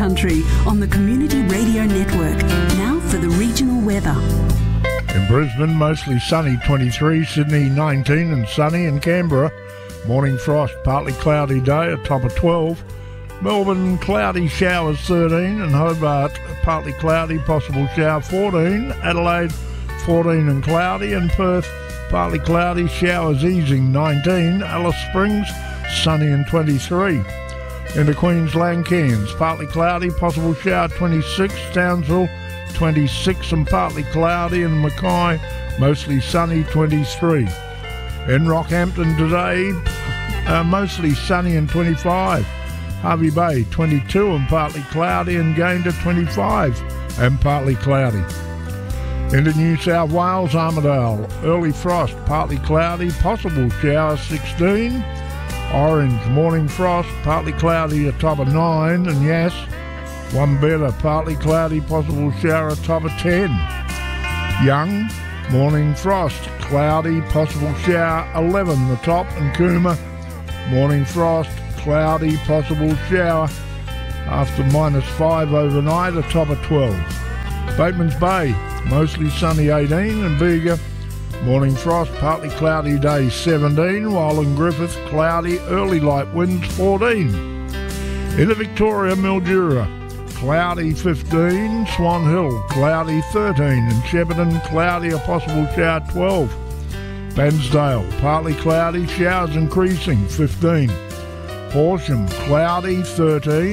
Country on the Community Radio Network. Now for the regional weather. In Brisbane, mostly sunny 23, Sydney 19 and sunny, in Canberra, morning frost, partly cloudy day, a top of 12. Melbourne, cloudy showers 13, and Hobart, partly cloudy, possible shower 14. Adelaide, 14 and cloudy, and Perth, partly cloudy, showers easing 19. Alice Springs, sunny and 23. Into Queensland, Cairns, partly cloudy, possible shower 26. Townsville, 26 and partly cloudy, and Mackay, mostly sunny 23. In Rockhampton today, mostly sunny and 25. Hervey Bay, 22 and partly cloudy, and Gayndah 25 and partly cloudy. Into New South Wales, Armidale, early frost, partly cloudy, possible shower 16. Orange, morning frost, partly cloudy, a top of 9, and Yass, one better, partly cloudy, possible shower, a top of 10. Young, morning frost, cloudy, possible shower, 11, the top, and Cooma, morning frost, cloudy, possible shower, after -5 overnight, a top of 12. Bateman's Bay, mostly sunny 18, and Bega, morning frost, partly cloudy day 17, while in Griffith, cloudy, early light winds 14. Into Victoria, Mildura, cloudy 15, Swan Hill, cloudy 13, and Shepparton, cloudy, a possible shower 12. Bairnsdale, partly cloudy, showers increasing 15. Horsham, cloudy 13.